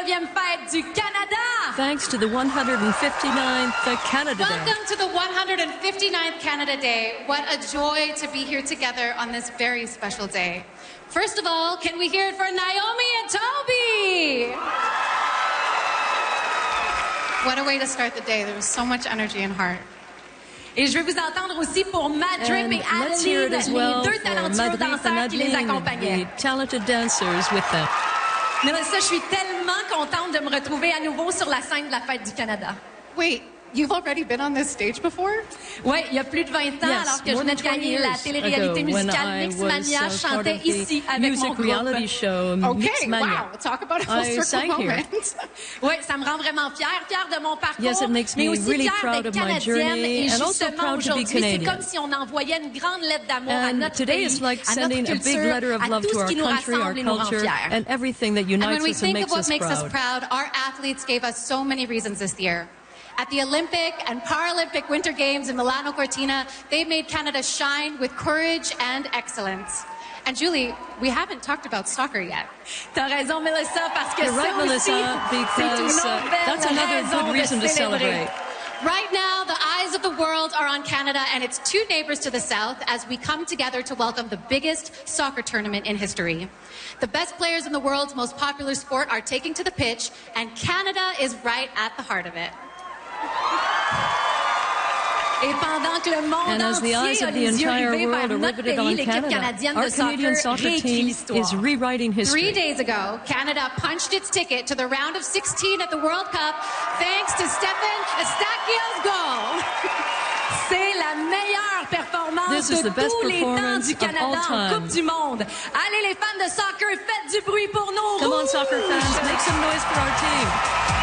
159e fête du Canada. Thanks to the 159th Canada Day. Welcome to the 159th Canada Day. What a joy to be here together on this very special day. First of all, can we hear it for Naomi and Toby? What a way to start the day. There was so much energy and heart. Et je veux vous entendre aussi pour Madrip et Adeline, les deux talentueux danseurs qui les accompagnaient. Talented dancers with them. Mélissa, je suis tellement contente de me retrouver à nouveau sur la scène de la Fête du Canada. Wait, you've already been on this stage before? Oui, il y a plus de 20 ans, alors que je venais de gagner la télé-réalité musicale Mixmania, je chantais ici avec mon groupe. Okay, wow, talk about a full circle moment. Oui, ça me rend vraiment fière de mon parcours, yes, it makes me mais aussi really fière d'être canadienne. Et justement, aujourd'hui, c'est Canadian. comme si on envoyait une grande lettre d'amour à notre today pays, is like à notre sending a big culture, letter of à love tout to ce our qui nous country, our rassemble et nous rend culture, fiers. and everything that unites And when we us and think makes of what us makes us proud. proud, our athletes gave us so many reasons this year. At the Olympic and Paralympic Winter Games in Milano Cortina, they made Canada shine with courage and excellence. And Julie, we haven't talked about soccer yet. T'as raison, Melissa, parce que You're right, ça aussi, Melissa, c'est une because autre belle that's another raison good reason de to célébrer. celebrate. Right now, the eyes of the world are on Canada and its two neighbors to the south as we come together to welcome the biggest soccer tournament in history. The best players in the world's most popular sport are taking to the pitch, and Canada is right at the heart of it. Et pendant que le monde And as the eyes entier a of the les yeux entire rivés vers world are notre riveted pays, on l'équipe Canada, canadienne our de Canadian soccer réécrit team l'histoire. is rewriting history. 3 days ago, Canada punched its ticket to the round of 16 at the World Cup thanks to Stefan Eustaquio's goal. C'est la meilleure performance This is de the best tous les temps performance du of Canada all en time. Coupe du Monde. Allez les fans de soccer, faites du bruit pour nous. Come on, soccer fans, make some noise for our team.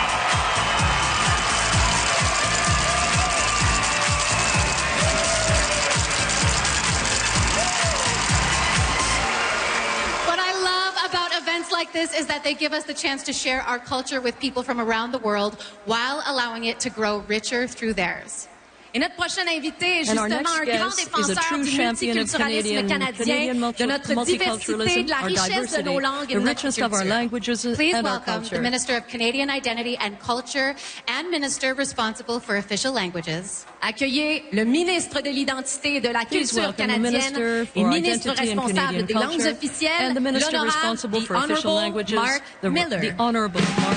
Like this is that they give us the chance to share our culture with people from around the world while allowing it to grow richer through theirs. Et notre prochain invité est justement un grand défenseur du multiculturalisme canadien, de notre diversité, de la richesse de nos langues et de notre culture. Please welcome the Minister of Canadian Identity and Culture and Minister responsible for official languages. Accueillez le ministre de l'Identité et de la Culture canadienne et ministre responsable des langues officielles, l'honorable, the Honorable Mark Miller.